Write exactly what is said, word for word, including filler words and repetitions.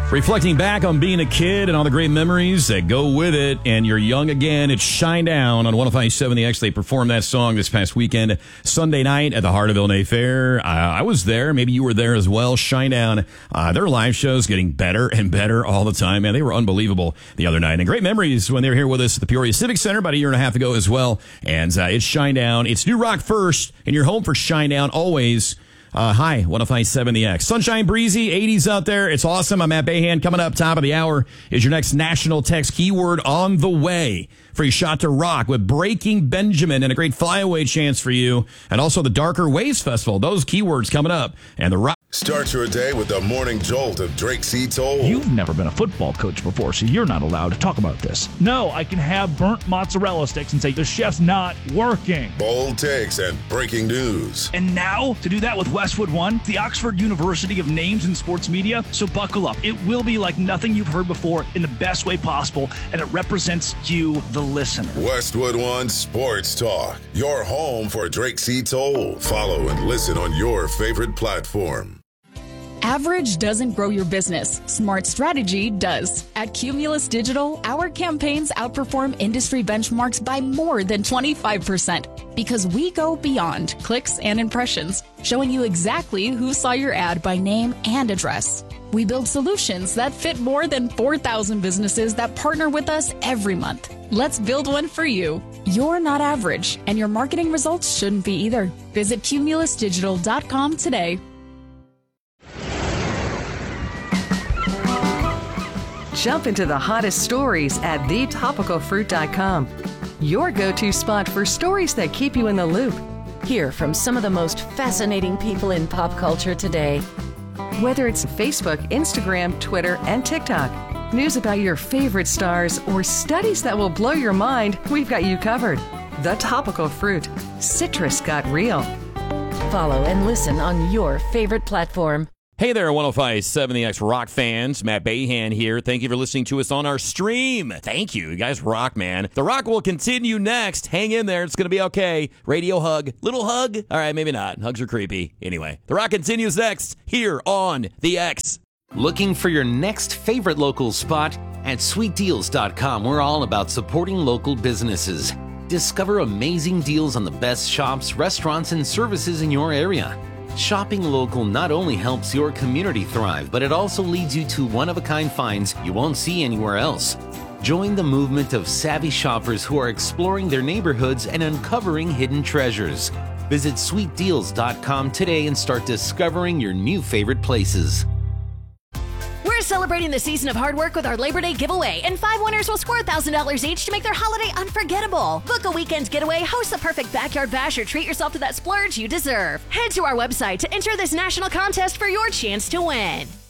Reflecting back on being a kid and all the great memories that go with it, and you're young again, it's Shinedown on one oh five point seven The X. They performed that song this past weekend, Sunday night at the Heart of Illinois Fair. Uh, I was there. Maybe you were there as well. Shinedown, uh, their live shows getting better and better all the time, man. They were unbelievable the other night. And great memories when they were here with us at the Peoria Civic Center about a year and a half ago as well. And uh, it's Shinedown. It's New Rock first, and you're home for Shinedown always. Uh, hi, one oh five point seven The X. Sunshine, breezy, eighties out there. It's awesome. I'm Matt Bayhan. Coming up top of the hour is your next national text keyword on the way. Free shot to rock with Breaking Benjamin and a great flyaway chance for you. And also the Darker Waves Festival. Those keywords coming up. And the rock. Start your day with the morning jolt of Drake C. Toll. You've never been a football coach before, so you're not allowed to talk about this. No, I can have burnt mozzarella sticks and say the chef's not working. Bold takes and breaking news. And now, to do that with Westwood One, the Oxford University of Names in Sports Media. So buckle up. It will be like nothing you've heard before in the best way possible, and it represents you, the listener. Westwood One Sports Talk. Your home for Drake C. Toll. Follow and listen on your favorite platform. Average doesn't grow your business. Smart strategy does. At Cumulus Digital, our campaigns outperform industry benchmarks by more than twenty-five percent because we go beyond clicks and impressions, showing you exactly who saw your ad by name and address. We build solutions that fit more than four thousand businesses that partner with us every month. Let's build one for you. You're not average, and your marketing results shouldn't be either. Visit cumulus digital dot com today. Jump into the hottest stories at the topical fruit dot com. Your go-to spot for stories that keep you in the loop. Hear from some of the most fascinating people in pop culture today. Whether it's Facebook, Instagram, Twitter, and TikTok, news about your favorite stars, or studies that will blow your mind, we've got you covered. The Topical Fruit. Citrus got real. Follow and listen on your favorite platform. Hey there, one oh five point seven The X rock fans. Matt Bayhan here. Thank you for listening to us on our stream. Thank you. You guys rock, man. The rock will continue next. Hang in there. It's going to be okay. Radio hug. Little hug? All right, maybe not. Hugs are creepy. Anyway, the rock continues next here on The X. Looking for your next favorite local spot? At sweet deals dot com, we're all about supporting local businesses. Discover amazing deals on the best shops, restaurants, and services in your area. Shopping local not only helps your community thrive, but it also leads you to one-of-a-kind finds you won't see anywhere else. Join the movement of savvy shoppers who are exploring their neighborhoods and uncovering hidden treasures. Visit sweet deals dot com today and start discovering your new favorite places. We're celebrating the season of hard work with our Labor Day giveaway, and five winners will score one thousand dollars each to make their holiday unforgettable. Book a weekend getaway, host the perfect backyard bash, or treat yourself to that splurge you deserve. Head to our website to enter this national contest for your chance to win.